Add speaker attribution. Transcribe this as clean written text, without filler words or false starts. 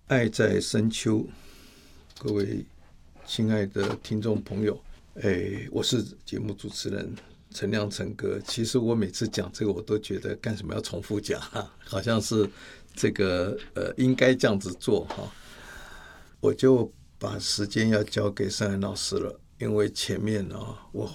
Speaker 1: 爱在深秋，各位亲爱的听众朋友，我是节目主持人陈亮陈哥。其实我每次讲这个，我都觉得干什么要重复讲好像是这个应该这样子做我就把时间要交给尚恩老师了，因为前面我